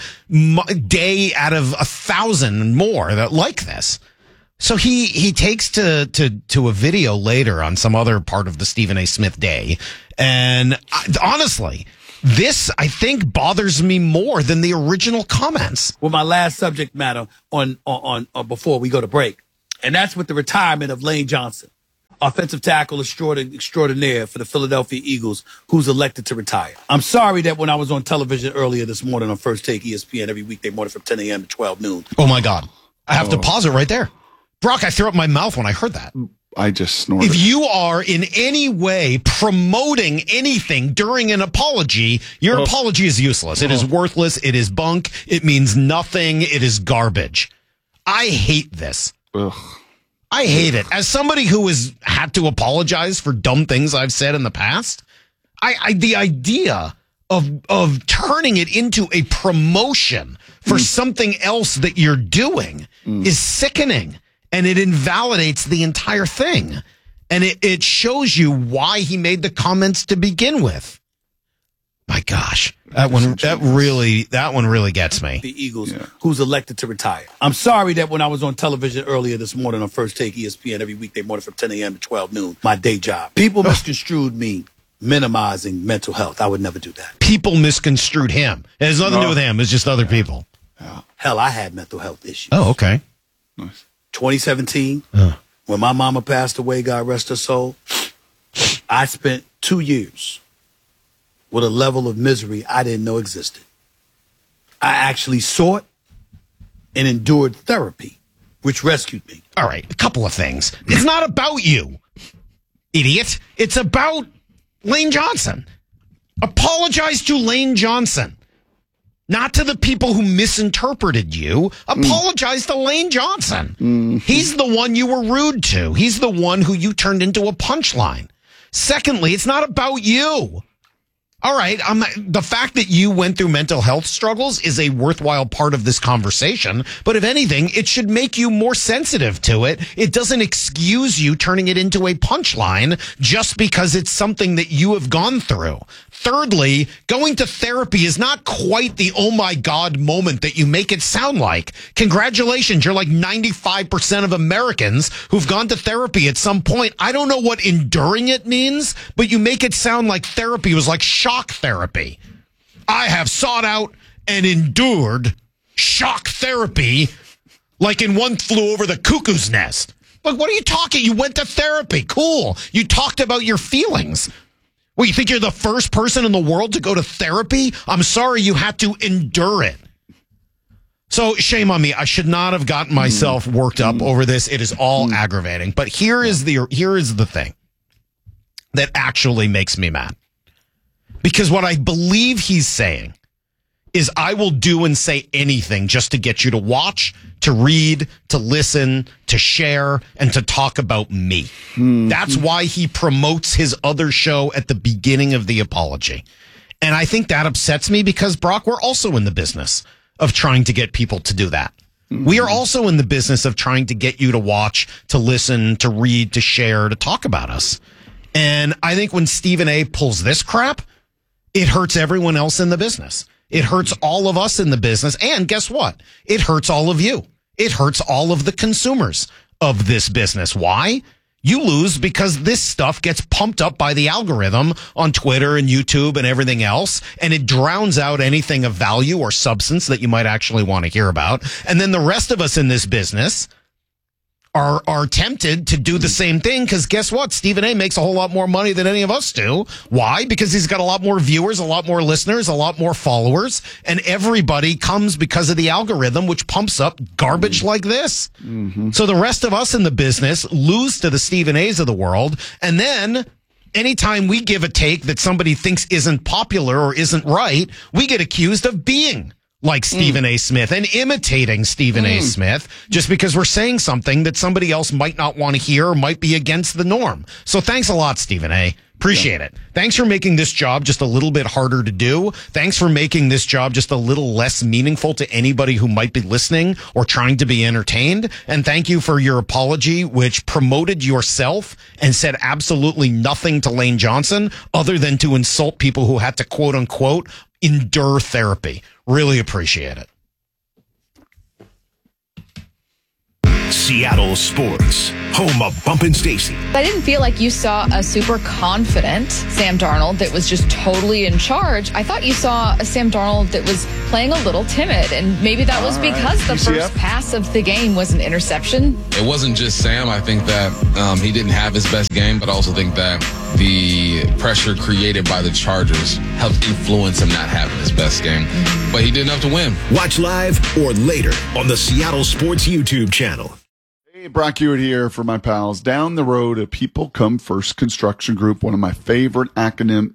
day out of 1,000 more that like this. So he takes to a video later on some other part of the Stephen A. Smith day. And honestly, this, I think, bothers me more than the original comments. Well, my last subject matter on before we go to break, and that's with the retirement of Lane Johnson, offensive tackle extraordinaire for the Philadelphia Eagles, who's elected to retire. I'm sorry that when I was on television earlier this morning on First Take ESPN every weekday morning from 10 a.m. to 12 noon. Oh, my God. I have to pause it right there. Brock, I threw up my mouth when I heard that. I just snorted. If you are in any way promoting anything during an apology, your apology is useless. It is worthless. It is bunk. It means nothing. It is garbage. I hate this. I hate it. As somebody who has had to apologize for dumb things I've said in the past, the idea of turning it into a promotion for something else that you're doing is sickening. And it invalidates the entire thing. And it shows you why he made the comments to begin with. My gosh. That one really gets me. The Eagles, who's elected to retire. I'm sorry that when I was on television earlier this morning on First Take ESPN every weekday morning from 10 a.m. to 12 noon, my day job, people misconstrued me minimizing mental health. I would never do that. People misconstrued him. It has nothing to do with him. It's just other people. Hell, I had mental health issues. Oh, okay. Nice. 2017, when my mama passed away, God rest her soul, I spent 2 years with a level of misery I didn't know existed. I actually sought and endured therapy, which rescued me. All right, a couple of things. It's not about you, idiot. It's about Lane Johnson. Apologize to Lane Johnson. Not to the people who misinterpreted you. Apologize to Lane Johnson. He's the one you were rude to. He's the one who you turned into a punchline. Secondly, it's not about you. All right, the fact that you went through mental health struggles is a worthwhile part of this conversation, but if anything, it should make you more sensitive to it. It doesn't excuse you turning it into a punchline just because it's something that you have gone through. Thirdly, going to therapy is not quite the oh my God moment that you make it sound like. Congratulations, you're like 95% of Americans who've gone to therapy at some point. I don't know what enduring it means, but you make it sound like therapy was like shock therapy. I have sought out and endured shock therapy like in One Flew Over the Cuckoo's Nest. Like, what are you talking? You went to therapy. Cool. You talked about your feelings. Well, you think you're the first person in the world to go to therapy? I'm sorry you had to endure it. So shame on me. I should not have gotten myself worked up over this. It is all aggravating. But here is the thing that actually makes me mad. Because what I believe he's saying is I will do and say anything just to get you to watch, to read, to listen, to share, and to talk about me. That's why he promotes his other show at the beginning of the apology. And I think that upsets me because, Brock, we're also in the business of trying to get people to do that. We are also in the business of trying to get you to watch, to listen, to read, to share, to talk about us. And I think when Stephen A. pulls this crap, it hurts everyone else in the business. It hurts all of us in the business. And guess what? It hurts all of you. It hurts all of the consumers of this business. Why? You lose because this stuff gets pumped up by the algorithm on Twitter and YouTube and everything else, and it drowns out anything of value or substance that you might actually want to hear about. And then the rest of us in this business are tempted to do the same thing because guess what? Stephen A. makes a whole lot more money than any of us do. Why? Because he's got a lot more viewers, a lot more listeners, a lot more followers, and everybody comes because of the algorithm, which pumps up garbage like this. So the rest of us in the business lose to the Stephen A's of the world, and then anytime we give a take that somebody thinks isn't popular or isn't right, we get accused of being like Stephen A. Smith and imitating Stephen A. Smith just because we're saying something that somebody else might not want to hear or might be against the norm. So thanks a lot, Stephen A. Appreciate it. Thanks for making this job just a little bit harder to do. Thanks for making this job just a little less meaningful to anybody who might be listening or trying to be entertained. And thank you for your apology, which promoted yourself and said absolutely nothing to Lane Johnson other than to insult people who had to, quote unquote, endure therapy. Really appreciate it. Seattle Sports, home of Bumpin' Stacy. I didn't feel like you saw a super confident Sam Darnold that was just totally in charge. I thought you saw a Sam Darnold that was playing a little timid, and maybe that was because the first pass of the game was an interception. It wasn't just Sam. I think that he didn't have his best game, but I also think that the pressure created by the Chargers helped influence him not having his best game. But he did enough to win. Watch live or later on the Seattle Sports YouTube channel. Hey, Brock Hewitt here for my pals down the road at People Come First Construction Group, one of my favorite acronyms,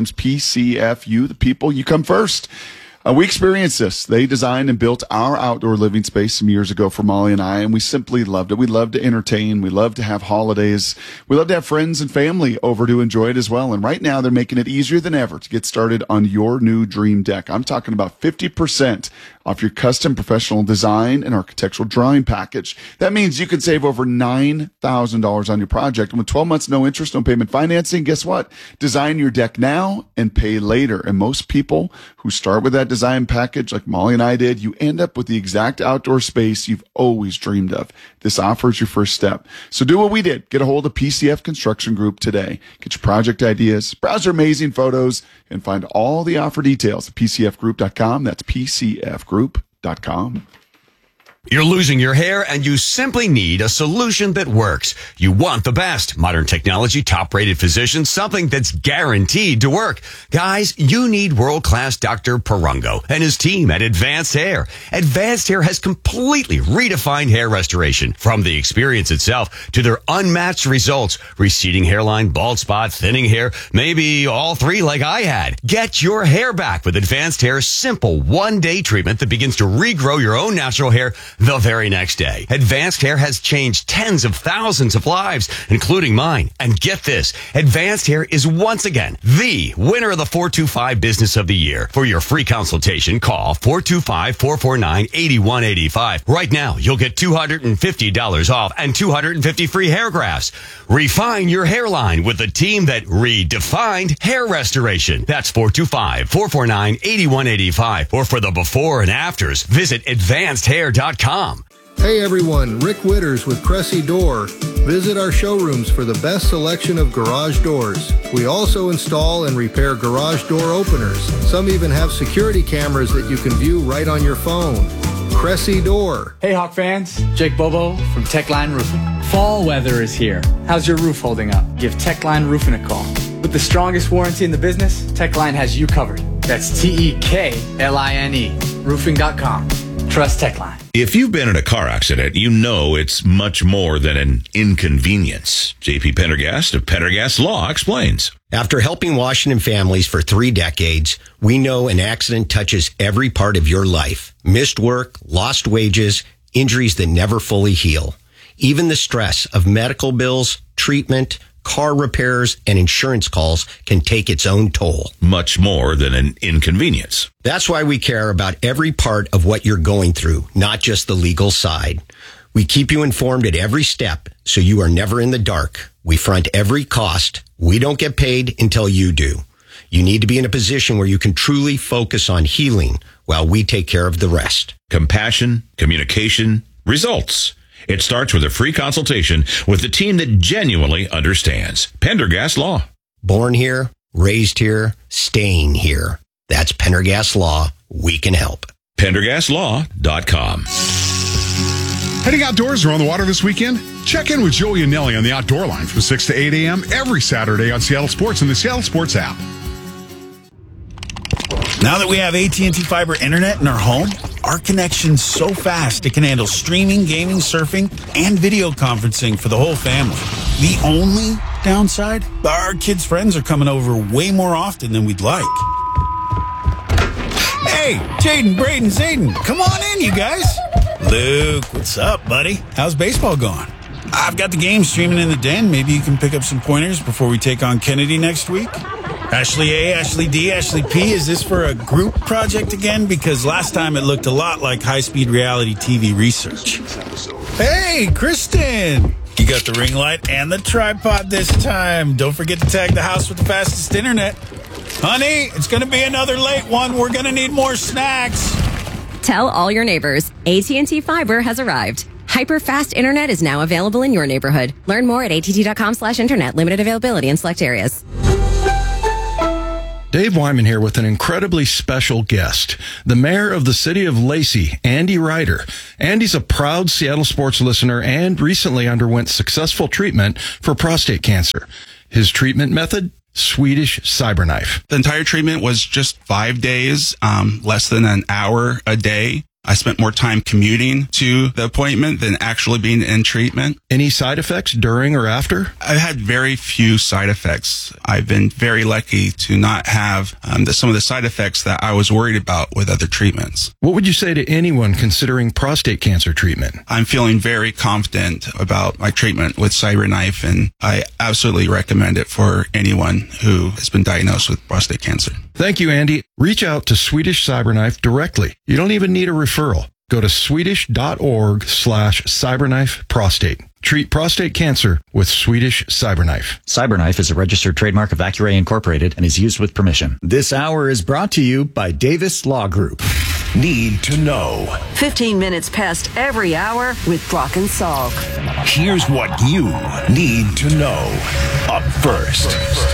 PCFU, the people you come first. We experienced this. They designed and built our outdoor living space some years ago for Molly and I, and we simply loved it. We love to entertain. We love to have holidays. We love to have friends and family over to enjoy it as well. And right now, they're making it easier than ever to get started on your new dream deck. I'm talking about 50% off your custom professional design and architectural drawing package. That means you can save over $9,000 on your project. And with 12 months, no interest, no payment financing, guess what? Design your deck now and pay later. And most people who start with that design package, like Molly and I did, you end up with the exact outdoor space you've always dreamed of. This offer is your first step. So do what we did. Get a hold of PCF Construction Group today. Get your project ideas, browse their amazing photos, and find all the offer details at PCFgroup.com. That's PCFgroup.com. You're losing your hair and you simply need a solution that works. You want the best. Modern technology, top-rated physicians, something that's guaranteed to work. Guys, you need world-class Dr. Perungo and his team at Advanced Hair. Advanced Hair has completely redefined hair restoration. From the experience itself to their unmatched results. Receding hairline, bald spot, thinning hair, maybe all three like I had. Get your hair back with Advanced Hair's simple one-day treatment that begins to regrow your own natural hair the very next day. Advanced Hair has changed tens of thousands of lives, including mine. And get this, Advanced Hair is once again the winner of the 425 Business of the Year. For your free consultation, call 425-449-8185. Right now, you'll get $250 off and 250 free hair grafts. Refine your hairline with the team that redefined hair restoration. That's 425-449-8185. Or for the before and afters, visit advancedhair.com. Hey everyone, Rick Witters with Cressy Door. Visit our showrooms for the best selection of garage doors. We also install and repair garage door openers. Some even have security cameras that you can view right on your phone. Cressy Door. Hey Hawk fans, Jake Bobo from Techline Roofing. Fall weather is here. How's your roof holding up? Give Techline Roofing a call. With the strongest warranty in the business, Techline has you covered. That's TEKLINE. Roofing.com. Trust Techline. If you've been in a car accident, you know it's much more than an inconvenience. JP Pendergast of Pendergast Law explains. After helping Washington families for 3 decades, we know an accident touches every part of your life. Missed work, lost wages, injuries that never fully heal. Even the stress of medical bills, treatment, car repairs, and insurance calls can take its own toll. Much more than an inconvenience. That's why we care about every part of what you're going through, not just the legal side. We keep you informed at every step, so you are never in the dark. We front every cost. We don't get paid until you do. You need to be in a position where you can truly focus on healing while we take care of the rest. Compassion, communication, results. It starts with a free consultation with the team that genuinely understands. Pendergast Law. Born here, raised here, staying here. That's Pendergast Law. We can help. PendergastLaw.com. Heading outdoors or on the water this weekend? Check in with Joey and Nelly on the Outdoor Line from 6 to 8 a.m. every Saturday on Seattle Sports and the Seattle Sports app. Now that we have AT&T Fiber Internet in our home, our connection's so fast it can handle streaming, gaming, surfing, and video conferencing for the whole family. The only downside? Our kids' friends are coming over way more often than we'd like. Hey, Jaden, Braden, Zayden, come on in, you guys. Luke, what's up, buddy? How's baseball going? I've got the game streaming in the den. Maybe you can pick up some pointers before we take on Kennedy next week. Ashley A, Ashley D, Ashley P, is this for a group project again? Because last time it looked a lot like high-speed reality TV research. Hey, Kristen! You got the ring light and the tripod this time. Don't forget to tag the house with the fastest internet. Honey, it's going to be another late one. We're going to need more snacks. Tell all your neighbors, AT&T Fiber has arrived. Hyper-fast internet is now available in your neighborhood. Learn more at att.com/internet. Limited availability in select areas. Dave Wyman here with an incredibly special guest, the mayor of the city of Lacey, Andy Ryder. Andy's a proud Seattle sports listener and recently underwent successful treatment for prostate cancer. His treatment method? Swedish CyberKnife. The entire treatment was just 5 days, less than an hour a day. I spent more time commuting to the appointment than actually being in treatment. Any side effects during or after? I've had very few side effects. I've been very lucky to not have some of the side effects that I was worried about with other treatments. What would you say to anyone considering prostate cancer treatment? I'm feeling very confident about my treatment with CyberKnife, and I absolutely recommend it for anyone who has been diagnosed with prostate cancer. Thank you, Andy. Reach out to Swedish CyberKnife directly. You don't even need a referral. Go to swedish.org/CyberKnife prostate. Treat prostate cancer with Swedish CyberKnife. CyberKnife is a registered trademark of Accuray Incorporated and is used with permission. This hour is brought to you by Davis Law Group. Need to know. 15 minutes past every hour with Brock and Salk. Here's what you need to know. Up first.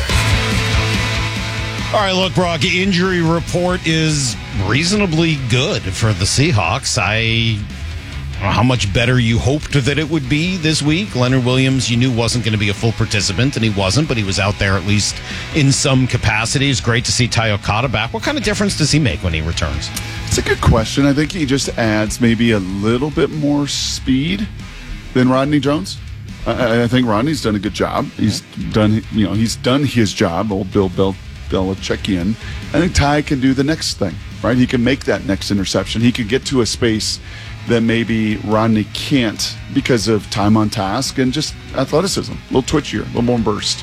All right, look, Brock, injury report is reasonably good for the Seahawks. I don't know how much better you hoped that it would be this week. Leonard Williams, you knew wasn't going to be a full participant, and he wasn't, but he was out there at least in some capacity. It's great to see Ty Okada back. What kind of difference does he make when he returns? It's a good question. I think he just adds maybe a little bit more speed than Rodney Jones. I think Rodney's done a good job. He's done his job. Old Bill Belichickian. I think Ty can do the next thing, right? He can make that next interception. He can get to a space that maybe Rodney can't because of time on task and just athleticism. A little twitchier, a little more burst.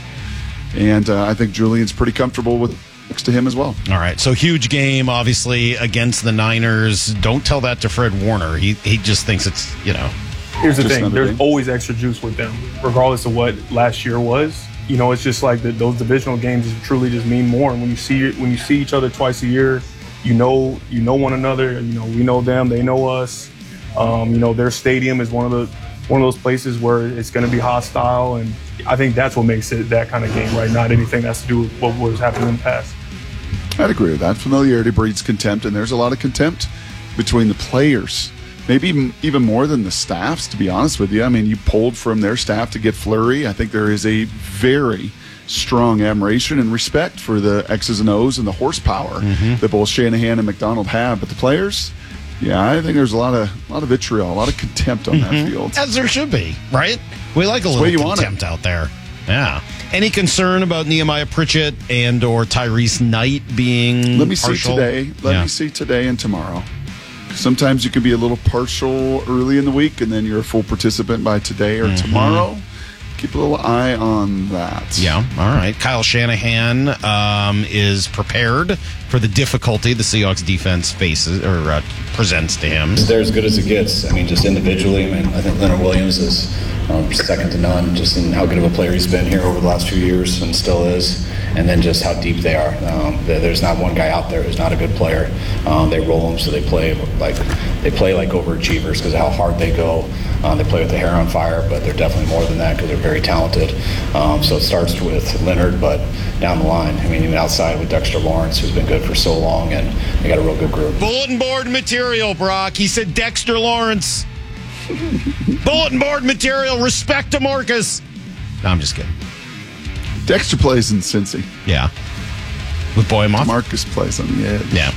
And I think Julian's pretty comfortable with next to him as well. All right, so huge game, obviously, against the Niners. Don't tell that to Fred Warner. He just thinks it's, Here's the thing. There's always extra juice with them, regardless of what last year was. It's just like those divisional games truly just mean more. And when you see each other twice a year, you know one another. We know them, they know us. Their stadium is one of those places where it's going to be hostile, and I think that's what makes it that kind of game, right? Not anything that has to do with what was happening in the past. I'd agree with that. Familiarity breeds contempt, and there's a lot of contempt between the players. Maybe even more than the staffs, to be honest with you. I mean, you pulled from their staff to get Fleury. I think there is a very strong admiration and respect for the X's and O's and the horsepower that both Shanahan and McDonald have. But the players, I think there's a lot of vitriol, a lot of contempt on that field. As there should be, right? We like a little contempt out there. Yeah. Any concern about Nehemiah Pritchett and or Tyrese Knight being Let me partial? see today. Let me see today and tomorrow. Sometimes you can be a little partial early in the week, and then you're a full participant by today or tomorrow. Keep a little eye on that. Yeah, all right. Kyle Shanahan is prepared for the difficulty the Seahawks defense faces or presents to him. They're as good as it gets. I mean, just individually, I think Leonard Williams is second to none, just in how good of a player he's been here over the last few years and still is. And then just how deep they are. There's not one guy out there who's not a good player. They roll them, so they play like overachievers because of how hard they go. They play with the hair on fire, but they're definitely more than that because they're very talented. So it starts with Leonard, but down the line, even outside with Dexter Lawrence, who's been good for so long, and they got a real good group. Bulletin board material, Brock. He said Dexter Lawrence. Bulletin board material. Respect to Marcus. No, I'm just kidding. Dexter plays in Cincy. Yeah. With Boymoth? Marcus plays on the edge. Yeah.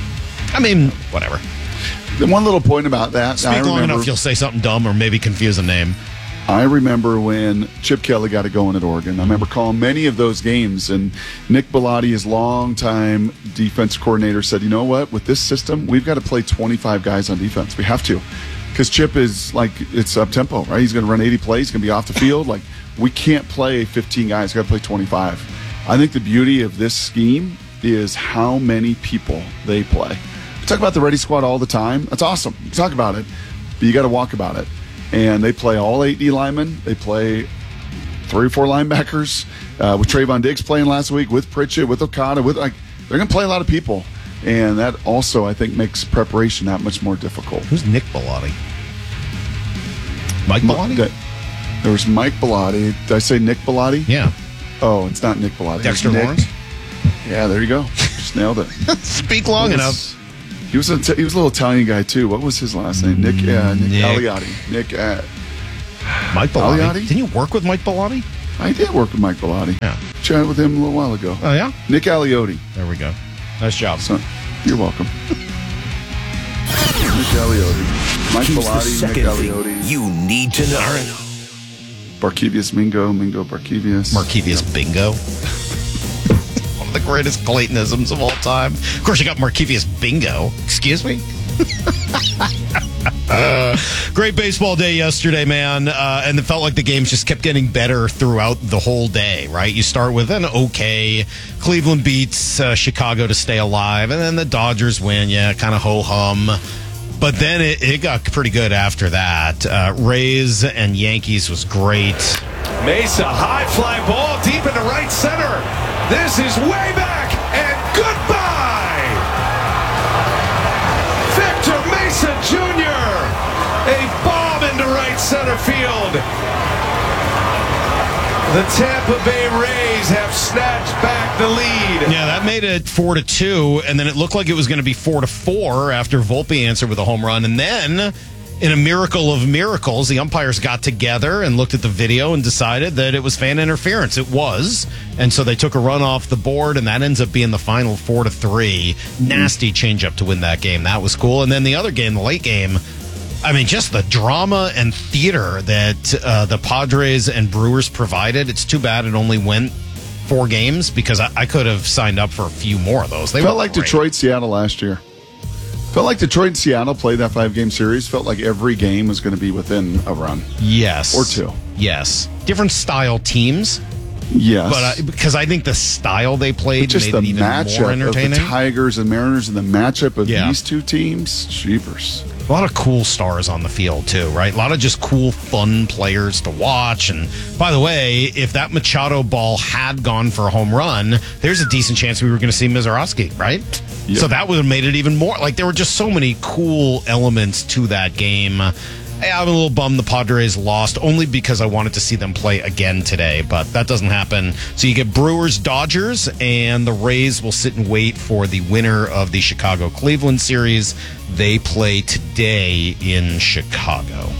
Whatever. The one little point about that. Speak long enough, you'll say something dumb or maybe confuse a name. I remember when Chip Kelly got it going at Oregon. I remember calling many of those games, and Nick Bellotti, his longtime defense coordinator, said, you know what, with this system, we've got to play 25 guys on defense. We have to. Because Chip is it's up-tempo, right? He's going to run 80 plays, he's going to be off the field. We can't play 15 guys, we've got to play 25. I think the beauty of this scheme is how many people they play. We talk about the Ready Squad all the time. That's awesome. You talk about it, but you got to walk about it. And they play all 8 D linemen. They play 3 or 4 linebackers. With Trayvon Diggs playing last week, with Pritchett, with Okada, they're going to play a lot of people. And that also, I think, makes preparation that much more difficult. Who's Nick Bellotti? Mike Bellotti? There was Mike Bellotti. Did I say Nick Bellotti? Yeah. Oh, it's not Nick Bellotti. Dexter Lawrence? Yeah, there you go. Just nailed it. Speak long enough. He was a little Italian guy, too. What was his last name? Nick Aliotti. Mike Bellotti? Aliotti? Didn't you work with Mike Bellotti? I did work with Mike Bellotti. Yeah. Chatted with him a little while ago. Oh, yeah? Nick Aliotti. There we go. Nice job. So, you're welcome. Nick Aliotti. Mike Bellotti, Nick Aliotti. You need to know. Barkevius Mingo Barkevius. Markevius Bingo. One of the greatest Claytonisms of all time. Of course, you got Markevius Bingo. Excuse me? Great baseball day yesterday, man. And it felt like the games just kept getting better throughout the whole day, right? You start with an okay. Cleveland beats Chicago to stay alive, and then the Dodgers win. Yeah, kind of ho-hum. But then it got pretty good after that. Rays and Yankees was great. Mesa, high fly ball deep into right center. This is way back and goodbye. Victor Mesa Jr. A bomb into right center field. The Tampa Bay Rays have snatched back the lead. Yeah, that made it 4-2, and then it looked like it was going to be 4-4 after Volpe answered with a home run. And then, in a miracle of miracles, the umpires got together and looked at the video and decided that it was fan interference. It was. And so they took a run off the board, and that ends up being the final 4-3. Nasty changeup to win that game. That was cool. And then the other game, the late game, I mean, just the drama and theater that the Padres and Brewers provided. It's too bad it only went 4 games because I could have signed up for a few more of those. They felt like Detroit, Seattle last year. Felt like Detroit and Seattle played that 5-game series. Felt like every game was going to be within a run. Yes. Or 2. Yes. Different style teams. Yes. But because I think the style they played just made the it even matchup more entertaining. Of the Tigers and Mariners and the matchup of these two teams, jeepers. A lot of cool stars on the field, too, right? A lot of just cool, fun players to watch. And by the way, if that Machado ball had gone for a home run, there's a decent chance we were going to see Mizorowski, right? Yep. So that would have made it even more. Like, there were just so many cool elements to that game. I'm a little bummed the Padres lost, only because I wanted to see them play again today, but that doesn't happen. So you get Brewers, Dodgers, and the Rays will sit and wait for the winner of the Chicago-Cleveland series. They play today in Chicago.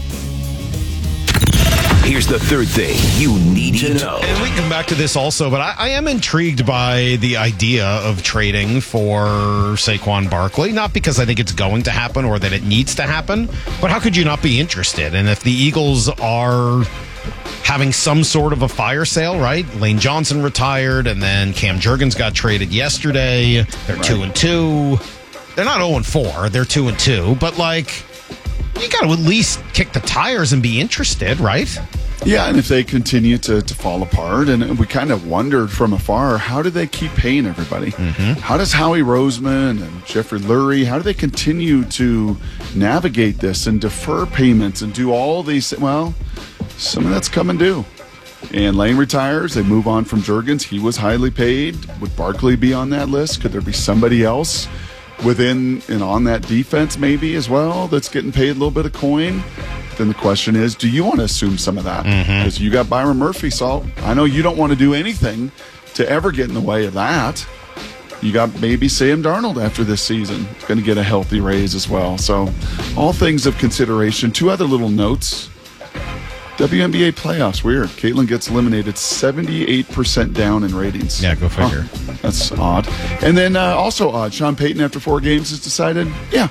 Here's the third thing you need to know. And we can come back to this also, but I am intrigued by the idea of trading for Saquon Barkley. Not because I think it's going to happen or that it needs to happen, but how could you not be interested? And if the Eagles are having some sort of a fire sale, right? Lane Johnson retired, and then Cam Jurgens got traded yesterday. They're 2-2. They're not 0-4. They're 2-2. But, like, you got to at least kick the tires and be interested, right? Yeah, and if they continue to fall apart, and we kind of wondered from afar, how do they keep paying everybody? Mm-hmm. How does Howie Roseman and Jeffrey Lurie, how do they continue to navigate this and defer payments and do all these? Well, some of that's coming due. And Lane retires. They move on from Jurgens. He was highly paid. Would Barkley be on that list? Could there be somebody else within and on that defense maybe as well that's getting paid a little bit of coin? Then the question is, do you want to assume some of that? Because you got Byron Murphy, so I know you don't want to do anything to ever get in the way of that. You got maybe Sam Darnold after this season. Going to get a healthy raise as well. So all things of consideration. 2 other little notes. WNBA playoffs, weird. Caitlin gets eliminated 78% down in ratings. Yeah, go figure. That's odd. And then also odd, Sean Payton after 4 games has decided,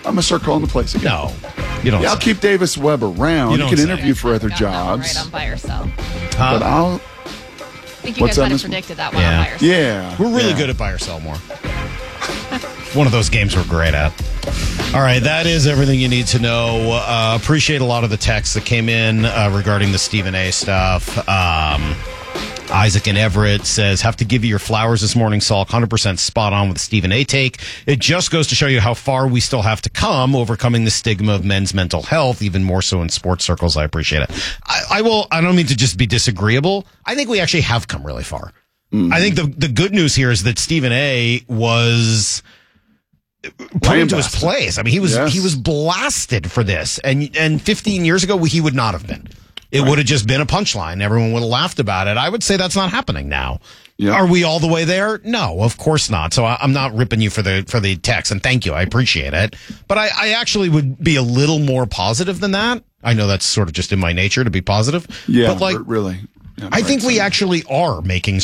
I'm going to start calling the place again. No, you don't. Yeah, I'll keep Davis Webb around. You He don't can say. interview for other Got jobs. that one right on buy or sell. But I'll. I think you What's guys might that, have Miss- predicted that one on buy or sell. Yeah. We're really good at buy or sell more. One of those games we're great at. All right, that is everything you need to know. Appreciate a lot of the texts that came in regarding the Stephen A. stuff. Isaac and Everett says, have to give you your flowers this morning, Salk. 100% spot on with the Stephen A. take. It just goes to show you how far we still have to come overcoming the stigma of men's mental health, even more so in sports circles. I appreciate it. I don't mean to just be disagreeable. I think we actually have come really far. I think the good news here is that Stephen A. was put into his place. I mean, he was blasted for this, and 15 years ago he would not have been. It would have just been a punchline. Everyone would have laughed about it. I would say that's not happening now. Yeah. Are we all the way there? No, of course not. So I'm not ripping you for the text, and thank you. I appreciate it. But I actually would be a little more positive than that. I know that's sort of just in my nature to be positive. Yeah, but like really. Yeah, I think we actually are making